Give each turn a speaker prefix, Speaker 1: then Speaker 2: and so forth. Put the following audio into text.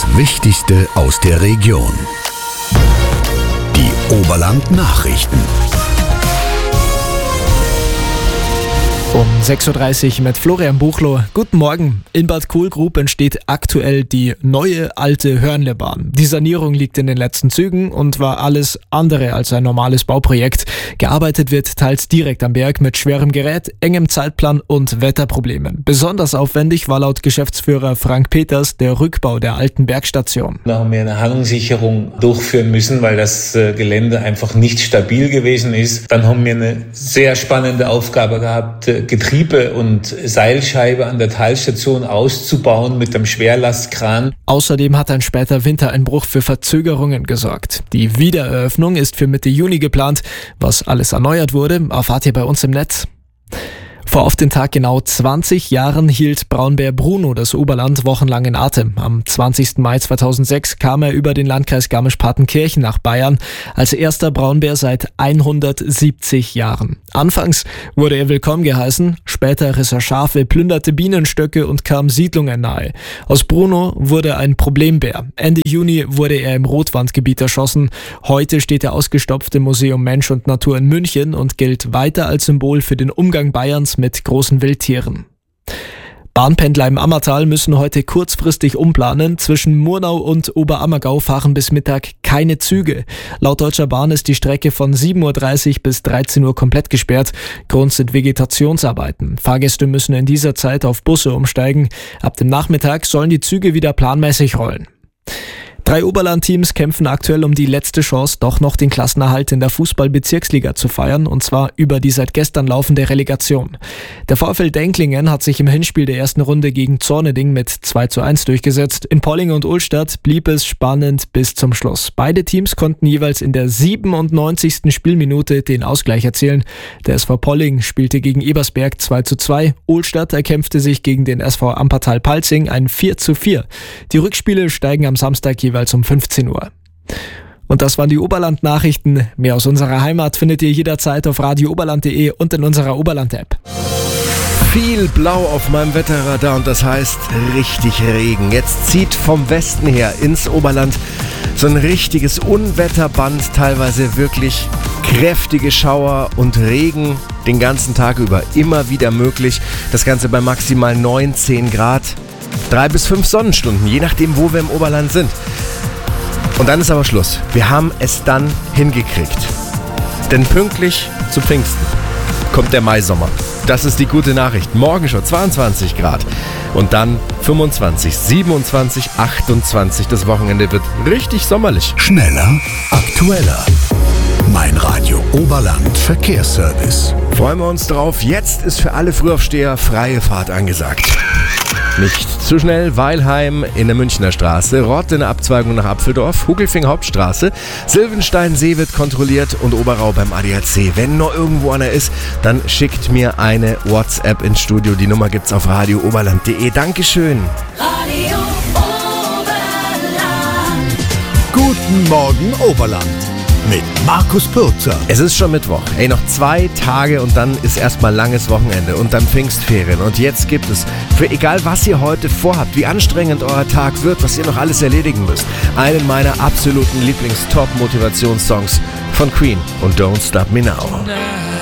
Speaker 1: Wichtigste aus der Region. Die Oberland-Nachrichten.
Speaker 2: Um 6.30 Uhr mit Florian Buchloh. Guten Morgen. In Bad Kohlgrub entsteht aktuell die neue alte Hörnlebahn. Die Sanierung liegt in den letzten Zügen und war alles andere als ein normales Bauprojekt. Gearbeitet wird teils direkt am Berg mit schwerem Gerät, engem Zeitplan und Wetterproblemen. Besonders aufwendig war laut Geschäftsführer Frank Peters der Rückbau der alten Bergstation.
Speaker 3: Da haben wir eine Hangsicherung durchführen müssen, weil das Gelände einfach nicht stabil gewesen ist. Dann haben wir eine sehr spannende Aufgabe gehabt, Getriebe und Seilscheibe an der Teilstation auszubauen mit dem Schwerlastkran.
Speaker 2: Außerdem hat ein später Wintereinbruch für Verzögerungen gesorgt. Die Wiedereröffnung ist für Mitte Juni geplant. Was alles erneuert wurde, erfahrt ihr bei uns im Netz. Vor auf den Tag genau 20 Jahren hielt Braunbär Bruno das Oberland wochenlang in Atem. Am 20. Mai 2006 kam er über den Landkreis Garmisch-Partenkirchen nach Bayern als erster Braunbär seit 170 Jahren. Anfangs wurde er willkommen geheißen, später riss er Schafe, plünderte Bienenstöcke und kam Siedlungen nahe. Aus Bruno wurde ein Problembär. Ende Juni wurde er im Rotwandgebiet erschossen. Heute steht er ausgestopft im Museum Mensch und Natur in München und gilt weiter als Symbol für den Umgang Bayerns mit großen Wildtieren. Bahnpendler im Ammertal müssen heute kurzfristig umplanen. Zwischen Murnau und Oberammergau fahren bis Mittag keine Züge. Laut Deutscher Bahn ist die Strecke von 7.30 Uhr bis 13 Uhr komplett gesperrt. Grund sind Vegetationsarbeiten. Fahrgäste müssen in dieser Zeit auf Busse umsteigen. Ab dem Nachmittag sollen die Züge wieder planmäßig rollen. 3 Oberland-Teams kämpfen aktuell um die letzte Chance, doch noch den Klassenerhalt in der Fußball-Bezirksliga zu feiern, und zwar über die seit gestern laufende Relegation. Der VfL Denklingen hat sich im Hinspiel der ersten Runde gegen Zorneding mit 2:1 durchgesetzt. In Polling und Ulstadt blieb es spannend bis zum Schluss. Beide Teams konnten jeweils in der 97. Spielminute den Ausgleich erzielen. Der SV Polling spielte gegen Ebersberg 2:2. Ulstadt erkämpfte sich gegen den SV Ampertal-Palzing ein 4:4. Die Rückspiele steigen am Samstag jeweils um 15 Uhr. Und das waren die Oberland-Nachrichten. Mehr aus unserer Heimat findet ihr jederzeit auf radiooberland.de und in unserer Oberland-App.
Speaker 4: Viel Blau auf meinem Wetterradar und das heißt richtig Regen. Jetzt zieht vom Westen her ins Oberland so ein richtiges Unwetterband, teilweise wirklich kräftige Schauer und Regen den ganzen Tag über immer wieder möglich. Das Ganze bei maximal 19 Grad. 3 bis 5 Sonnenstunden, je nachdem, wo wir im Oberland sind. Und dann ist aber Schluss. Wir haben es dann hingekriegt. Denn pünktlich zu Pfingsten kommt der Maisommer. Das ist die gute Nachricht. Morgen schon 22 Grad. Und dann 25, 27, 28. Das Wochenende wird richtig sommerlich.
Speaker 1: Schneller, aktueller. Mein Radio Oberland Verkehrsservice.
Speaker 4: Freuen wir uns drauf. Jetzt ist für alle Frühaufsteher freie Fahrt angesagt. Nicht zu schnell, Weilheim in der Münchner Straße, Rott in der Abzweigung nach Apfeldorf, Hugelfing Hauptstraße, Silvenstein-See wird kontrolliert und Oberau beim ADAC. Wenn noch irgendwo einer ist, dann schickt mir eine WhatsApp ins Studio. Die Nummer gibt's auf radiooberland.de. Dankeschön.
Speaker 5: Radio Oberland.
Speaker 1: Guten Morgen Oberland mit Markus Pürzer.
Speaker 4: Es ist schon Mittwoch. Ey, noch 2 Tage und dann ist erstmal langes Wochenende und dann Pfingstferien. Und jetzt gibt es, für egal was ihr heute vorhabt, wie anstrengend euer Tag wird, was ihr noch alles erledigen müsst, einen meiner absoluten Lieblings-Top-Motivationssongs von Queen und Don't Stop Me Now.